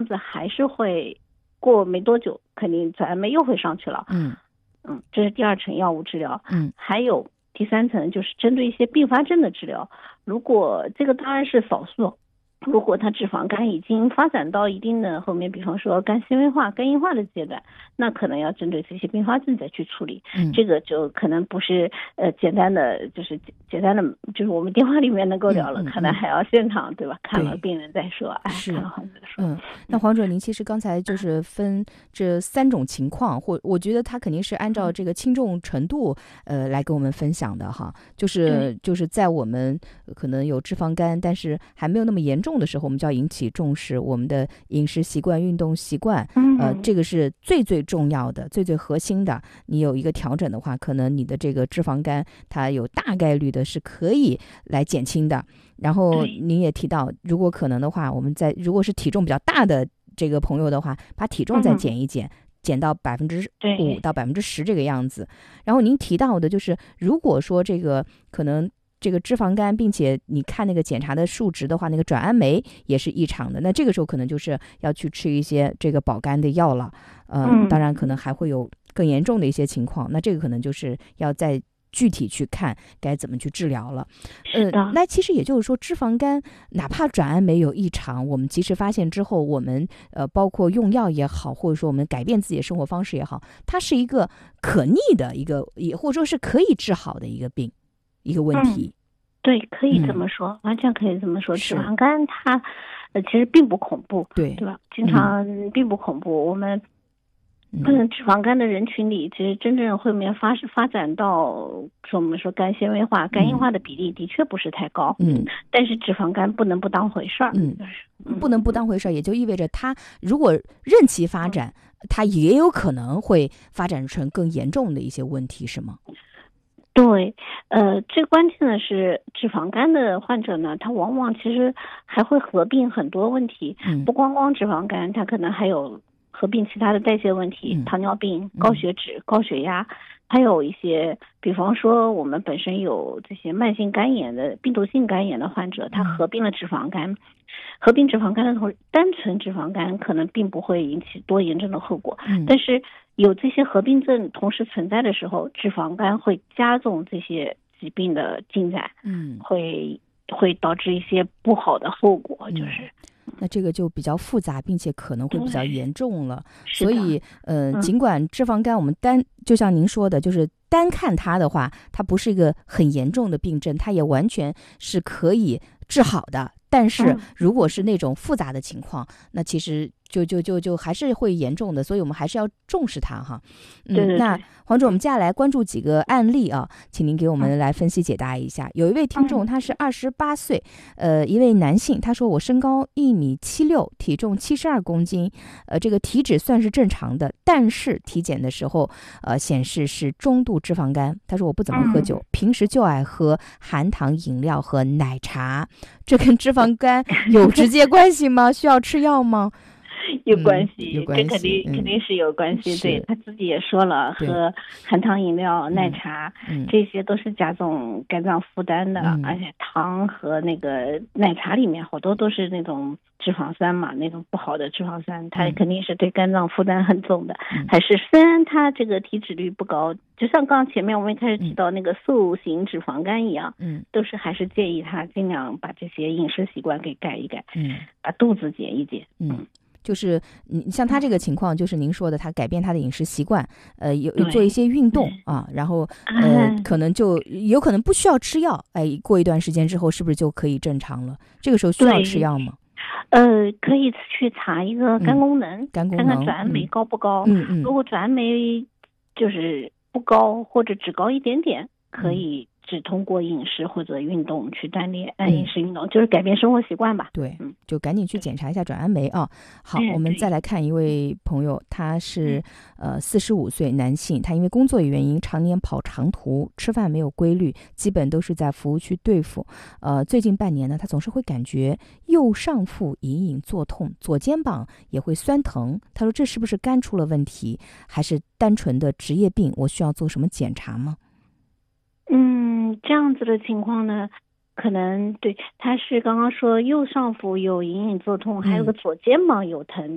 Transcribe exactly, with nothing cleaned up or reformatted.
子还是会过没多久，肯定转氨酶又会上去了。 嗯嗯，这是第二层药物治疗。 嗯， 还有第三层就是针对一些并发症的治疗。如果这个当然是少数，如果它脂肪肝已经发展到一定的后面，比方说肝纤维化、肝硬化的阶段，那可能要针对这些并发症再去处理。 嗯， 这个就可能不是呃简单的，就是简单的，就是我们电话里面能够聊了， 嗯嗯嗯、 可能还要现场，对吧？看了对病人再说，哎， 是看了患者说。 嗯，那黄主任，您其实刚才就是分这三种情况，或我觉得他肯定是按照这个轻重程度，呃，来跟我们分享的哈。就是就是在我们可能有脂肪肝，但是还没有那么严重的时候，我们就要引起重视我们的饮食习惯、运动习惯，呃，这个是最最重要的、最最核心的。你有一个调整的话，可能你的这个脂肪肝它有大概率的是可以来减轻的。然后您也提到，如果可能的话，我们在如果是体重比较大的这个朋友的话，把体重再减一减，嗯、减到百分之五到百分之十这个样子。然后您提到的就是，如果说这个可能这个脂肪肝，并且你看那个检查的数值的话，那个转氨酶也是异常的，那这个时候可能就是要去吃一些这个保肝的药了。呃， 嗯， 当然可能还会有更严重的一些情况，那这个可能就是要在具体去看该怎么去治疗了。呃，那其实也就是说，脂肪肝哪怕转氨酶有异常，我们及时发现之后，我们呃包括用药也好，或者说我们改变自己的生活方式也好，它是一个可逆的一个，也或者说是可以治好的一个病，一个问题。 嗯、对，可以这么说，嗯、完全可以这么说。脂肪肝它呃其实并不恐怖， 对对吧？经常并不恐怖。嗯、我们嗯，脂肪肝的人群里，其实真正后面发发展到说我们说肝纤维化、肝硬化的比例的确不是太高。 嗯， 但是脂肪肝不能不当回事儿。 嗯，不能不当回事儿，也就意味着它如果任其发展，它也有可能会发展成更严重的一些问题，是吗？ 对，呃，最关键的是脂肪肝的患者呢，他往往其实还会合并很多问题， 嗯、 不光光脂肪肝，他可能还有合并其他的代谢问题， 嗯、 糖尿病、高血脂、嗯、高血压，还有一些，比方说我们本身有这些慢性肝炎的病毒性肝炎的患者，他合并了脂肪肝，嗯、合并脂肪肝的时候，单纯脂肪肝可能并不会引起多严重的后果， 嗯、 但是有这些合并症同时存在的时候，脂肪肝会加重这些疾病的进展， 嗯， 会会导致一些不好的后果，就是。 嗯、那这个就比较复杂，并且可能会比较严重了。所以，呃， 嗯、 尽管脂肪肝我们单就像您说的，就是单看它的话，它不是一个很严重的病症，它也完全是可以治好的。但是如果是那种复杂的情况，那其实就就就就还是会严重的，所以我们还是要重视它哈。 嗯，对对对。 那黄主任，我们接下来关注几个案例啊，请您给我们来分析解答一下。嗯、有一位听众，他是二十八岁，呃，一位男性，他说我身高一米七六，体重七十二公斤，呃，这个体脂算是正常的，但是体检的时候，呃，显示是中度脂肪肝。他说我不怎么喝酒，嗯、平时就爱喝含糖饮料和奶茶，这跟脂肪肝有直接关系吗？需要吃药吗？ 有关系， 嗯、有关系， 这肯定、嗯、肯定是有关系。对，他自己也说了，喝含糖饮料、奶茶、嗯，这些都是加重肝脏负担的， 嗯、 而且糖和那个奶茶里面好多都是那种脂肪酸嘛，那种不好的脂肪酸，它肯定是对肝脏负担很重的。嗯、还是虽然他这个体脂率不高，就像刚前面我们一开始提到那个素型脂肪肝一样，嗯，都是还是建议他尽量把这些饮食习惯给改一改，嗯，把肚子减一减， 嗯。就是你像他这个情况，就是您说的，他改变他的饮食习惯，呃，有做一些运动啊，然后呃，可能就有可能不需要吃药，哎，过一段时间之后，是不是就可以正常了？这个时候需要吃药吗？ 呃，可以去查一个肝功能， 嗯、肝功能看看转氨酶高不高。 嗯嗯， 如果转氨酶就是不高或者只高一点点，可以。只通过饮食或者运动去锻炼，嗯，饮食运动就是改变生活习惯吧。 对，嗯，就赶紧去检查一下转氨酶啊。好，我们再来看一位朋友，他是呃四十五岁男性，他因为工作原因常年跑长途，吃饭没有规律，基本都是在服务区对付。呃，最近半年呢，他总是会感觉右上腹隐隐作痛，左肩膀也会酸疼。他说这是不是肝出了问题，还是单纯的职业病？我需要做什么检查吗？ 嗯，这样子的情况呢，可能对，他是刚刚说右上腹有隐隐作痛，还有个左肩膀有疼，